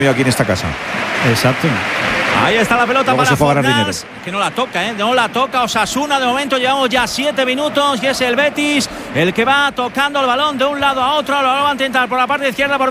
aquí en esta casa. Exacto. Ahí está la pelota Luego para Fornals, que no la toca, no la toca Osasuna. De momento llevamos ya 7 minutos y es el Betis el que va tocando el balón de un lado a otro. Lo va a intentar por la parte izquierda.